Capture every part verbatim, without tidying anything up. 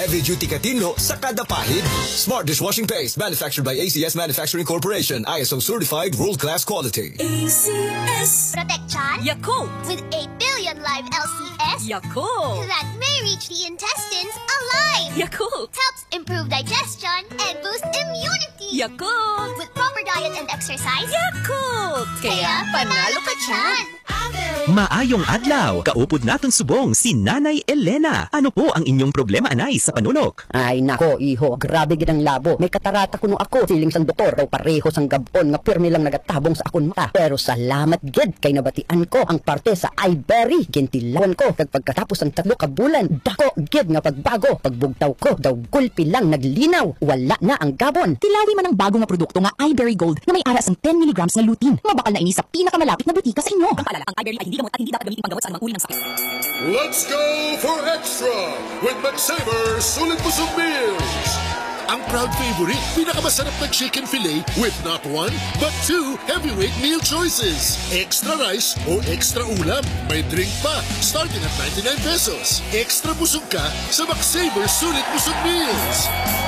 heavy-duty katino sa kada pahid. Smart dishwashing paste manufactured by A C S Manufacturing Corporation. I S O certified world-class quality. A C S Protection Yakult with eight billion live L C S Yakult that may reach the intestines alive. Yakult Helps improve digestion and boost immunity. Yakult With proper diet and exercise. Yakult Kaya panalo ka dyan. Maayong adlaw, kaupod naton subong si Nanay Elena. Ano po ang inyong problema, anay, sa panulok? Ay nako, iho, grabe gid ang labo. May katarata kuno ako, siling sang doktor daw pareho sang gabon nga pirmi lang nagatabong sa akon mata. Pero salamat gid kay nabatian ko ang parte sa iBerry. Gintilawon ko kag pagkatapos ang tatlo ka bulan, dako gid nga pagbago. Pagbugtaw ko daw gulpi lang naglinaw, wala na ang gabon. Tilawi man ang bago nga produkto nga iBerry Gold na may ara sang ten milligrams nga lutein. Mabakal na ini sa pinakamalapit na butika sa inyo. Ang paalala, ang iBerry ay hindi gamot at hindi dapat gamitin panggamot sa anumang uri ng sakit. Let's go for extra with McSaver Sulit Busog Meals. Ang proud favorite, pinakamasarap na chicken fillet with not one, but two heavyweight meal choices. Extra rice o extra ulam. May drink pa, starting at ninety-nine pesos. Extra busog ka sa McSaver Sulit Busog Meals.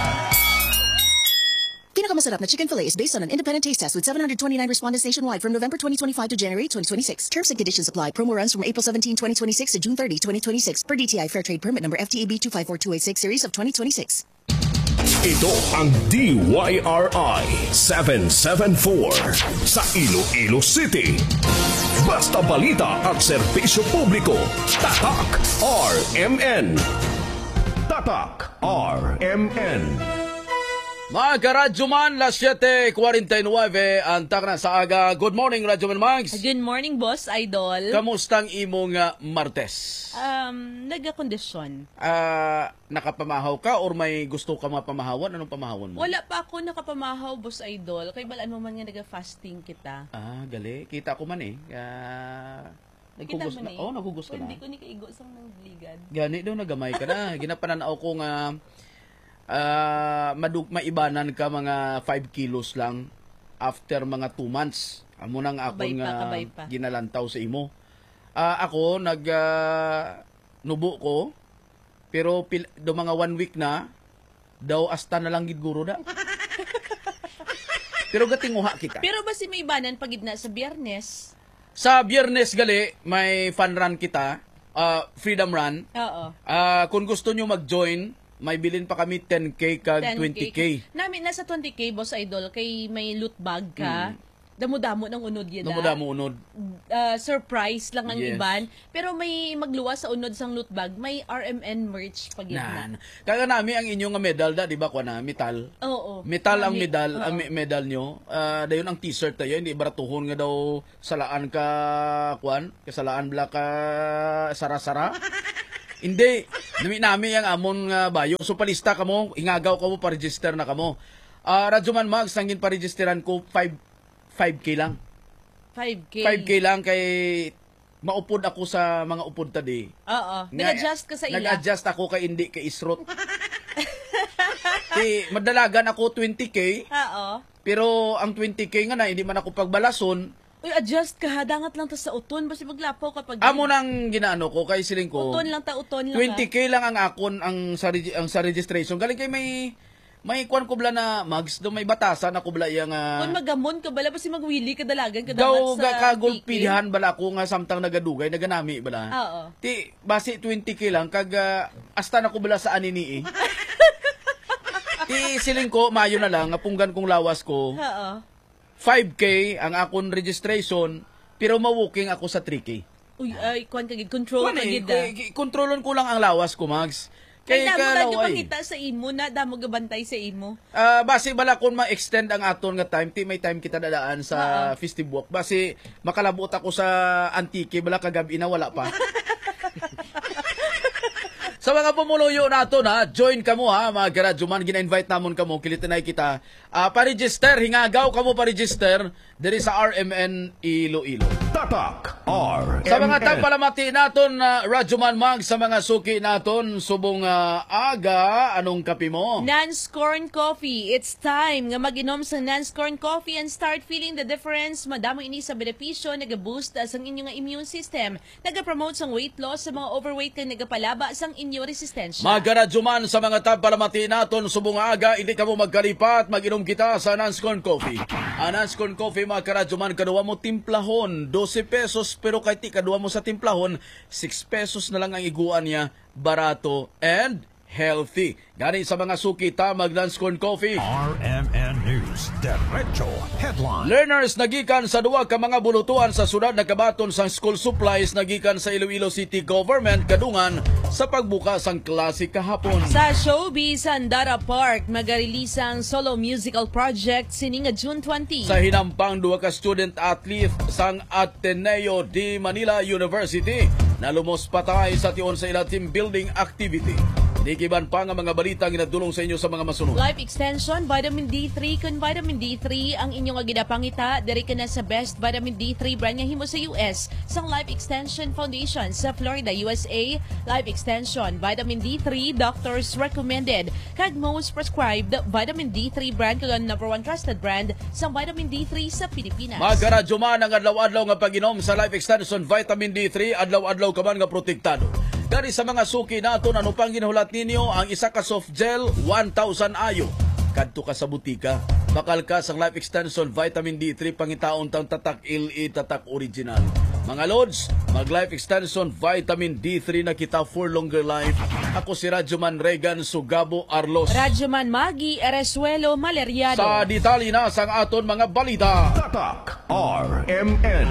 Pinakamasarap na chicken fillet is based on an independent taste test with seven hundred twenty-nine respondents nationwide from November twenty twenty-five to January twenty twenty-six. Terms and conditions apply. Promo runs from April seventeenth, twenty twenty-six to June thirtieth, twenty twenty-six per D T I Fair Trade Permit number F T A B two five four two eight six series of twenty twenty-six. Ito ang D Y R I seven seven four sa Iloilo City. Basta balita at serbisyo publiko. Tatak R M N. Tatak R M N. Mga karadyo man, las siyete forty-nine ang takna sa aga. Good morning, Radyo Man Mags. Good morning, Boss Idol. Kamustang imong uh, Martes? Um, nagakondisyon. Uh, nakapamahaw ka or may gusto ka mapamahawan? Anong pamahawan mo? Wala pa ako nakapamahaw, Boss Idol. Kay balaan mo man nga naga-fasting kita. Ah, gali. Kita ko man eh. Uh, Kita nagugos mo na. eh. Oh, nagugos ka na. Hindi ko ni kaigo sang nagligad. Gani daw, nagamay ka na. Ginapananaw ko nga uh, madug maibanan ka mga five kilos lang after mga two months. Amo nang ako nga ginalantaw sa imo. Uh, ako nag uh, nubo ko pero pil, do mga one week na daw asta na lang gid guro da. Pero gatinguha kita. Pero basi may ibanan pagid na sa Biyernes. Sa Biyernes gali may fun run kita, uh, freedom run. Oo. Uh, kung gusto nyo mag-join, may bilin pa kami ten K kag twenty K. Namin nasa twenty K, Boss Idol, kay may loot bag ka. Mm. Damo-damo ng unod yun. Damo-damo unod. Uh, surprise lang ang yes. iban. Pero may magluwas sa unod sang loot bag. May R M N merch pag na. Kaya nami ang inyong medal da, di ba ko na? Metal. Oo. Metal ang medal, ang medal nyo. Uh, dayon ang t-shirt tayo, hindi baratuhon nga daw salaan ka, kwan, kasalaan bla ka sara-sara. Hindi. Nami nami ang amon nga bayo. So palista ka mo, ingagaw ka mo, pa-register na ka mo. Uh, Radyo Man Mags, nangin pa-registeran ko five K lang. five K? five K lang kay maupod ako sa mga upod tadi. Oo. Nag-adjust ka sa ila. Nag-adjust ako kay hindi kay isrot. Kay madalagan ako twenty K. Oo. Pero ang twenty K nga na hindi man ako pagbalason. Uy, adjust ka ha. Dangat lang ta sa uton. Basta maglapaw kapag... Amo nang ginaano ko kay siling ko. Uton lang ta, uton lang twenty K lang ang akon ang sa, ang sa registration. Galing kay may... May kwan ko bala na mags do may batasan ako bala yang uh, kung magamon ka bala basi magwili ka dalagan ka daw dapat sa kagulpihan bala ko nga samtang nagadugay naganami bala. Oo. Ti basi twenty K lang kag uh, asta na ko bala sa anini eh. Ti siling ko mayo na lang apunggan kong lawas ko. Oo. five K ang akon registration pero mawuking ako sa three K. Uy ay kwan kagid control kagid. Eh, kontrolon ko lang ang lawas ko mags. Kay damo radyo pangita sa imo na damo gabantay sa imo. Ah, uh, base bala kun ma-extend ang aton nga time, ti may time kita dadaan sa uh-huh. festive walk. Base makalabot ako sa Antique bala kagabi na wala pa. Sa mga pumuluyo nato na, join kamo ha, mga karadyo man, gina-invite namon kamo, kilitinay kita. Uh, pa-register, hingagaw kamo pa-register, diri sa R M N Iloilo. Tatak R M N. Sa mga tagpalamati naton, uh, Radyo Man Mag, sa mga suki naton, subong uh, aga, anong kape mo? Nance Corn Coffee. It's time nga mag-inom sa Nance Corn Coffee and start feeling the difference. Madamo ini sa benepisyo, nag-boost sang inyong immune system, nag-promote sang weight loss sa mga overweight kang nagapalaba sang inyong inyo resistensya. Magkaradyoman sa mga tabpalamati naton subong aga, hindi ka mo magkalipat, mag-inom kita sa Nanscorn Coffee. Ang Nanscorn Coffee, magkaradyoman, kaduwa mo timplahon, twelve pesos, pero kahit ti kaduwa mo sa timplahon, six pesos na lang ang iguan niya, barato and healthy. Gani sa mga suki, tamag Nanscorn Coffee. R M N News, Derecho Headline. Learners nagikan sa duwa ka mga bulutuan sa sunod nagabaton sa school supplies nagikan sa Iloilo City Government kadungan sa pagbukas ang klase kahapon. Sa showbiz sa Andara Park, magarelease ang solo musical project sining June twentieth. Sa hinampang duwa ka student athlete sang Ateneo de Manila University, nalumos patay sa tion sa ila team building activity. Nikiban pa nga mga balita ang ginadulong sa inyo sa mga masunod. Life Extension, Vitamin D three. Kung Vitamin D three ang inyong ginapangita, diri ka na sa best Vitamin D three brand nga himo sa U S sang Life Extension Foundation sa Florida, U S A. Life Extension, Vitamin D three, doctors recommended. Kag most prescribed Vitamin D three brand kag number one trusted brand sang Vitamin D three sa Pilipinas. Magkaradyo man ang adlaw-adlaw nga pag-inom sa Life Extension Vitamin D three, adlaw-adlaw ka man nga protektado. Dari sa mga suki nato, ano pang ginahulat ninyo, ang isa ka soft gel, one thousand ayo. Kadto ka sa butika, bakal ka sa Life Extension Vitamin D three, pangitaon tang tatak L E, tatak original. Mga Lods, mag Life Extension Vitamin D three na kita for longer life. Ako si Radyoman Regan Sugabo Arlos. Radyoman Magi Eresuelo Maleriado. Sa detalye na sang aton mga balita. Tatak R M N.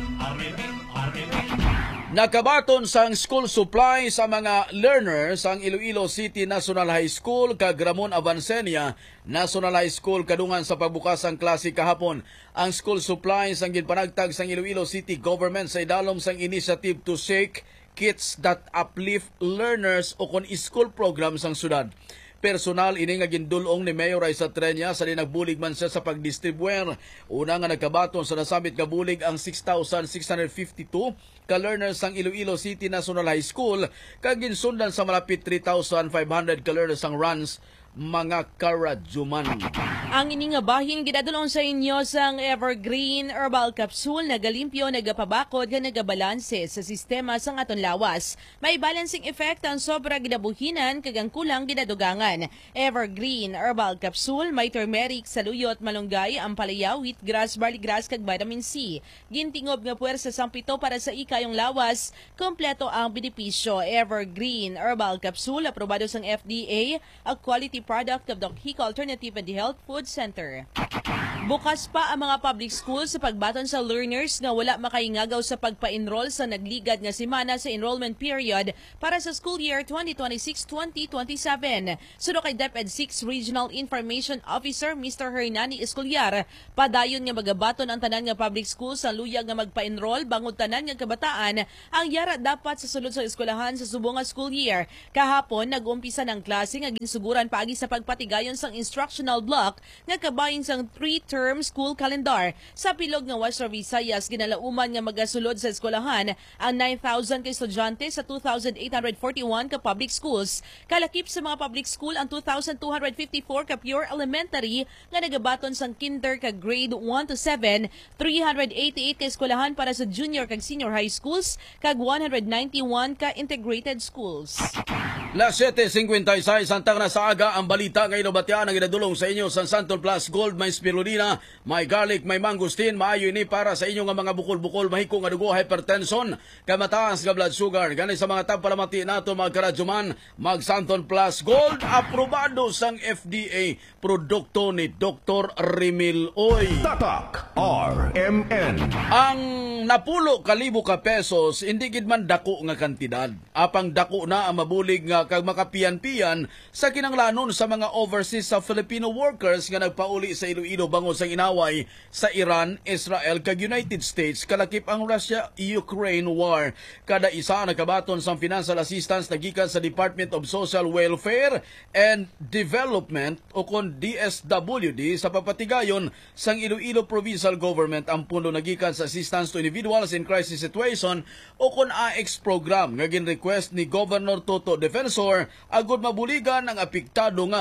Nakabaton sang school supply sa mga learners ang Iloilo City National High School kag Ramon Avancenia National High School kadungan sa pagbukas ang klase kahapon. Ang school supplies ang ginpanagtag sang Iloilo City Government sa idalom sang initiative to shake kits that uplift learners o kon school programs sang syudad. Personal ini nga gindulong ni Mayor Raisa Trenya sa dinagbulig man siya sa pagdistribuer. Una nga nagkabaton sa nasamit nga bulig ang six thousand six hundred fifty-two ka learners sang Iloilo City National High School kag ginsundan sa malapit three thousand five hundred ka learners sang runs mga karadyoman. Ang ining nga bahin gidadulong sa inyo sang Evergreen Herbal Capsule nagalimpyo, nagapabakod, nga nagabalanse sa sistema sang aton lawas. May balancing effect ang sobra gidabuhinan kag ang kulang gidadugangan. Evergreen Herbal Capsule may turmeric, saluyot, malunggay, ampalaya, wheatgrass, barley grass kag vitamin C. Gintingob nga puwersa sang pito para sa ikayong lawas. Kompleto ang benepisyo. Evergreen Herbal Capsule aprobado sang F D A, a quality product of the Hico Alternative and Health Food Center. Bukas pa ang mga public schools sa pagbaton sa learners nga wala makaingagaw sa pagpa-enroll sa nagligad nga semana sa enrollment period para sa school year twenty twenty-six twenty twenty-seven. Suno kay DepEd six Regional Information Officer Mister Hernani Escolyar, padayon nga magabaton ang tanan nga public schools sa luyag nga magpa-enroll bangod tanan nga kabataan ang yara dapat sa sulod sa eskwelahan sa subong nga school year. Kahapon nag-umpisa ng klase nga ginsuguran paagi sa pagpatigayon sang instructional block nga kabayin sang three-term school calendar. Sa pilog nga Western Visayas, ginalauman nga magasulod sa eskwelahan ang nine thousand ka estudyante sa two thousand eight hundred forty-one ka public schools. Kalakip sa mga public school ang two thousand two hundred fifty-four ka pure elementary nga nagabaton sang kinder ka grade one to seven, three hundred eighty-eight ka eskwelahan para sa junior kag senior high schools, kag one hundred ninety-one ka integrated schools. La seven fifty-six antang na sa aga ang balita ngayon batya na ginadulong sa inyo sa Santol Plus Gold, may spirulina, may garlic, may mangustin, maayo ini para sa inyo nga mga bukol-bukol, mahiko nga dugo, hypertension, kamataas nga blood sugar. Gani sa mga tagpalamati nato mga karadyoman, mag Santol Plus Gold, aprobado sang F D A, produkto ni Doctor Remil Oy. Tatak R M N. Ang napulo kalibo ka pesos, hindi gid man dako nga kantidad. Apang dako na ang mabulig nga kag makapiyan-piyan sa kinanglanon sa mga overseas sa Filipino workers nga nagpauli sa Iloilo bangod sa inaway sa Iran, Israel kag United States kalakip ang Russia-Ukraine war. Kada isa nakabaton sa financial assistance nagikan sa Department of Social Welfare and Development o kon D S W D sa papatigayon sang Iloilo Provincial Government. Ang pundo nagikan sa assistance to individuals in crisis situation o kon A X program nga gin-request ni Governor Toto Defensor agud mabuligan ang apektado nga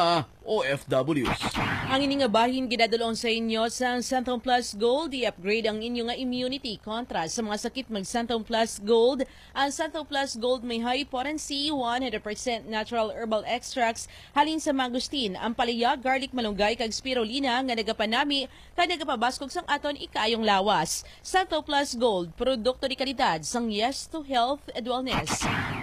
O F Ws. Ang ining nga bahin ginadulong sa inyo sa Centrum Plus Gold, i-upgrade ang inyong nga immunity kontra sa mga sakit mag Centrum Plus Gold. Ang Centrum Plus Gold may high potency, one hundred percent natural herbal extracts halin sa mangustin, ang palaya, garlic, malunggay kag spirulina nga nagapanami kag nagapabaskog sang aton ikayong lawas. Centrum Plus Gold, produkto di kalidad sang Yes to Health and Wellness.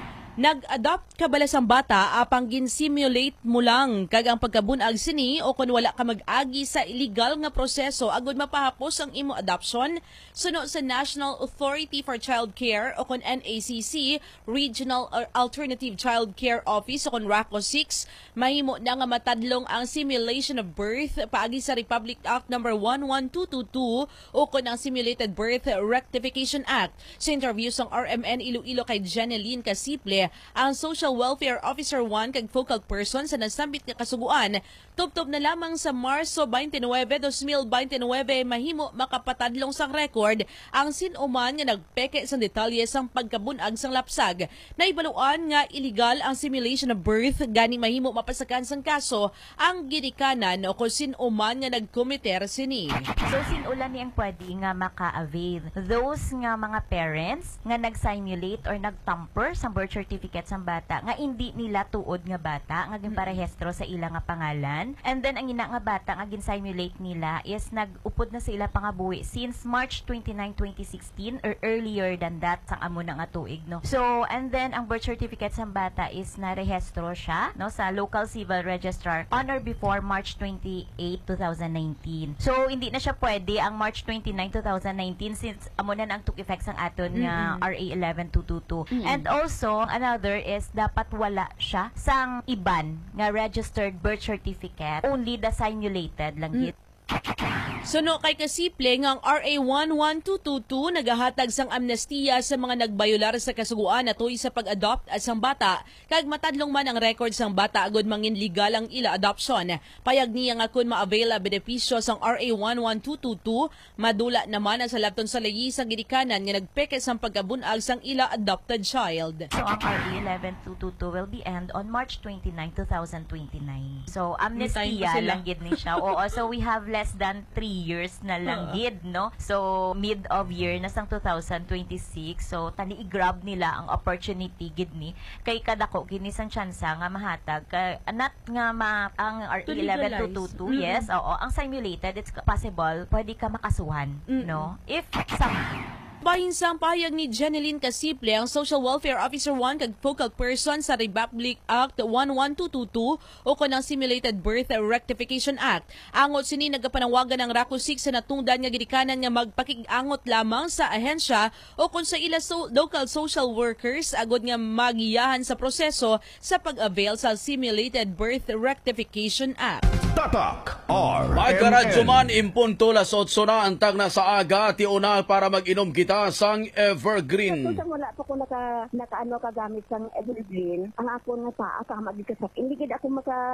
Nag-adopt ka bala sang bata apang gin-simulate mo lang kag ang pagkabunag sini o kung wala ka mag-agi sa illegal nga proseso agud mapahapos ang imo adoption suno sa National Authority for Child Care o kung N A C C, Regional Alternative Child Care Office o kung R A C O six, mahimo na nga matadlong ang simulation of birth paagi sa Republic Act number one one two two two o kung ang Simulated Birth Rectification Act. Sa interview sang R M N Iloilo kay Jeneline Casiple, ang Social Welfare Officer one kag focal person sa nasambit nga kasuguan, tubtob na lamang sa Marso twenty-nine, twenty twenty-nine mahimo makapatadlong sang record ang sinuman nga nagpeke sang detalye sang pagkabunag sang lapsag. Naibaluan nga illegal ang simulation of birth, gani mahimo mapasakan sang kaso ang ginikanan o kung sinuman nga nagkomiter sini. So sinulan ni ang pwede nga maka-avail those nga mga parents nga nag-simulate or nag-tamper sa birth certificate sang bata nga hindi nila tuod nga bata nga ginparehistro sa ila nga pangalan, and then ang ina nga bata nga gin-simulate nila is nag-upod na sa ila pangabuhi since March twenty-nine, twenty sixteen or earlier than that sang amo na nga tuig, no. So and then ang birth certificate sang bata is narehistro siya, no, sa local civil registrar on or before March twenty-eighth, twenty nineteen. So hindi na siya pwede ang March twenty-ninth, twenty nineteen since amo na ang took effect sang aton nga Mm-hmm. R A eleven two twenty-two. Mm-hmm. And also another is dapat wala siya sang iban nga registered birth certificate, only the simulated lang git. Suno kay Kasiple nga ang R A one one two two two nagahatag sang amnestiya sa mga nagbayular sa kasuguan atoy sa pag-adopt at sang bata kag matadlong man ang record sang bata agud mangin legal ang ila adoption. Payag niya nga kun ma-avail ang benepisyo sang R A one one two two two, madula naman ang sa labton sa layi sang gidikanan nga nagpeke sang pagkabunag sang ila adopted child. So ang R A eleven two twenty-two will be end on March twenty-ninth, twenty twenty-nine. So amnestiya lang gid ni siya. Oo, so we have less than three years na lang gid, no? So mid of year na sang twenty twenty-six, so tani i-grab nila ang opportunity gid ni kay kadako kini sang tsansa nga mahatag kay anat nga ma, ang R A eleven two twenty-two, mm-hmm. Yes, oo, ang simulated it's possible pwede ka makasuhan, mm-hmm. No, if some Bahin sa pahayag ni Jeneline Casiple, ang Social Welfare Officer one kag focal person sa Republic Act one one two two two o kanang Simulated Birth Rectification Act. Angot sini nagapanawagan ng R A C O six sa natungdan nga gidikanan nga magpakig-angot lamang sa ahensya o kung sa ila so, local social workers agod nga magiyahan sa proseso sa pag-avail sa Simulated Birth Rectification Act. Tatak R M N. May karadyo man impunto las otso na antag na sa aga ti una para mag-inom kita sang Evergreen. Sa wala pa ko naka nakaano kagamit sang Evergreen, ang ako nga sa asa magikasap. Hindi gid ako maka